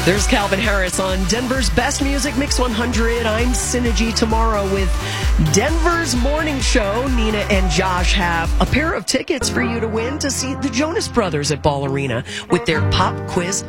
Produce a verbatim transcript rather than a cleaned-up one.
There's Calvin Harris on Denver's Best Music Mix one hundred. I'm Synergy tomorrow with Denver's Morning Show. Nina and Josh have a pair of tickets for you to win to see the Jonas Brothers at Ball Arena with their Pop Quiz